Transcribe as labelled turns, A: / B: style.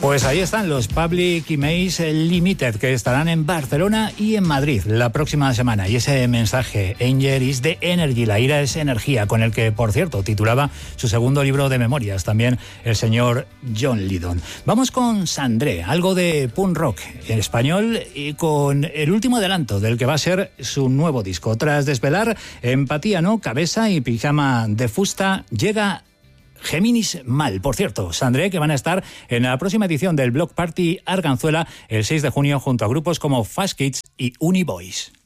A: Pues ahí están los Public Image Limited, que estarán en Barcelona y en Madrid la próxima semana. Y ese mensaje, Anger is the Energy, la ira es energía, con el que, por cierto, titulaba su segundo libro de memorias, también el señor John Lydon. Vamos con Sandré, algo de punk rock en español y con el último adelanto del que va a ser su nuevo disco. Tras desvelar Empatía no, Cabeza y Pijama de Fusta, llega Géminis Mal. Por cierto, Sandré, que van a estar en la próxima edición del Block Party Arganzuela el 6 de junio junto a grupos como Fast Kids y Uniboys.